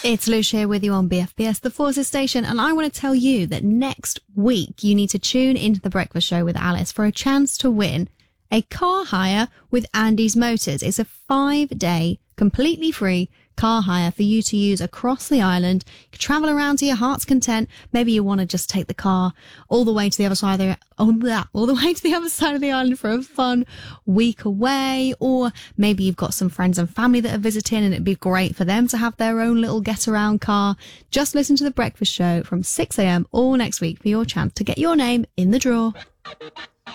It's Lush here with you on BFBS, the Forces Station, and I want to tell you that next week you need to tune into The Breakfast Show with Alice for a chance to win a car hire with Andy's Motors. It's a 5-day, completely free car hire for you to use across the island. You can travel around to your heart's content. Maybe you want to just take the car all the way to the other side of the island for a fun week away, or maybe you've got some friends and family that are visiting and it'd be great for them to have their own little get around car. Just listen to The Breakfast Show from 6 a.m. all next week for your chance to get your name in the draw.